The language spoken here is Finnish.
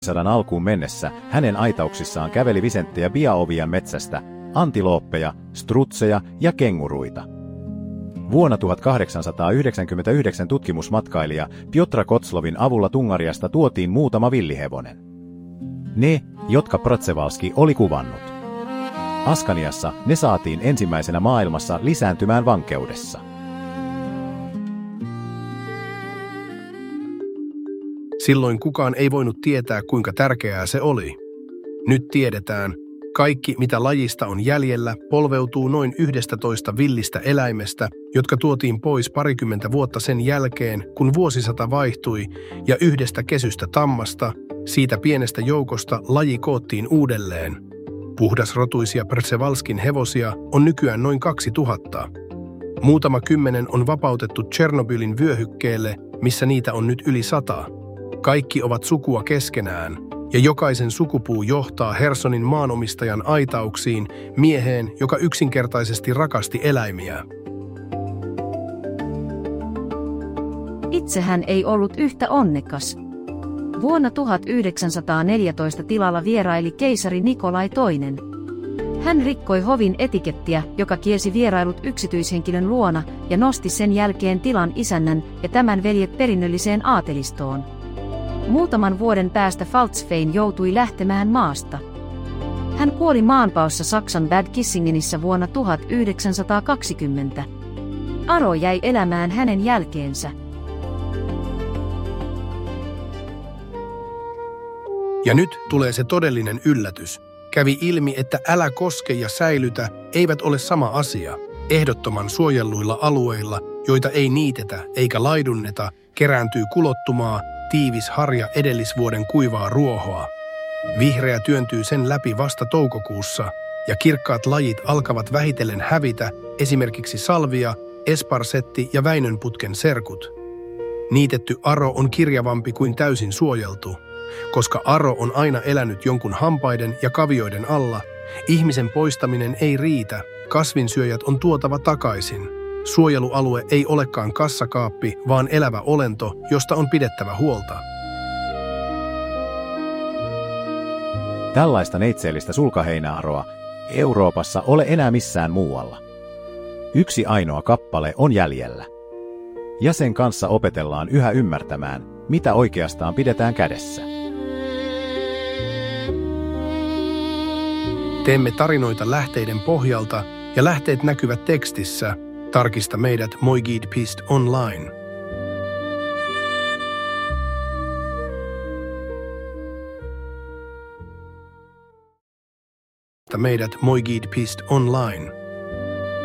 sadan alkuun mennessä hänen aitauksissaan käveli Visenttejä Biaovian metsästä, antilooppeja, strutseja ja kenguruita. Vuonna 1899 tutkimusmatkailija Piotra Kotslovin avulla Tungariasta tuotiin muutama villihevonen. Ne, jotka Przewalski oli kuvannut. Askaniassa ne saatiin ensimmäisenä maailmassa lisääntymään vankeudessa. Silloin kukaan ei voinut tietää, kuinka tärkeää se oli. Nyt tiedetään, kaikki mitä lajista on jäljellä polveutuu noin 11 villistä eläimestä, jotka tuotiin pois parikymmentä vuotta sen jälkeen, kun vuosisata vaihtui, ja yhdestä kesystä tammasta, siitä pienestä joukosta laji koottiin uudelleen. Puhdasrotuisia Przewalskin hevosia on nykyään noin 2000. Muutama kymmenen on vapautettu Tšernobylin vyöhykkeelle, missä niitä on nyt yli 100. Kaikki ovat sukua keskenään, ja jokaisen sukupuu johtaa Hersonin maanomistajan aitauksiin mieheen, joka yksinkertaisesti rakasti eläimiä. Itse hän ei ollut yhtä onnekas. Vuonna 1914 tilalla vieraili keisari Nikolai II. Hän rikkoi hovin etikettiä, joka kielsi vierailut yksityishenkilön luona ja nosti sen jälkeen tilan isännän ja tämän veljet perinnölliseen aatelistoon. Muutaman vuoden päästä Faltzfein joutui lähtemään maasta. Hän kuoli maanpaossa Saksan Bad Kissingenissä vuonna 1920. Aro jäi elämään hänen jälkeensä. Ja nyt tulee se todellinen yllätys. Kävi ilmi, että älä koske ja säilytä eivät ole sama asia. Ehdottoman suojelluilla alueilla, joita ei niitetä eikä laidunneta, kerääntyy kulottumaa, tiivis harja edellisvuoden kuivaa ruohoa. Vihreä työntyy sen läpi vasta toukokuussa, ja kirkkaat lajit alkavat vähitellen hävitä, esimerkiksi salvia, esparsetti ja Väinönputken serkut. Niitetty aro on kirjavampi kuin täysin suojeltu. Koska aro on aina elänyt jonkun hampaiden ja kavioiden alla, ihmisen poistaminen ei riitä, kasvinsyöjät on tuotava takaisin. Suojelualue ei olekaan kassakaappi, vaan elävä olento, josta on pidettävä huolta. Tällaista neitseellistä sulkaheinäaroa Euroopassa ole enää missään muualla. Yksi ainoa kappale on jäljellä. Ja sen kanssa opetellaan yhä ymmärtämään, mitä oikeastaan pidetään kädessä. Teemme tarinoita lähteiden pohjalta, ja lähteet näkyvät tekstissä. Tarkista meidät moiguide.online. Meidät moiguide.online.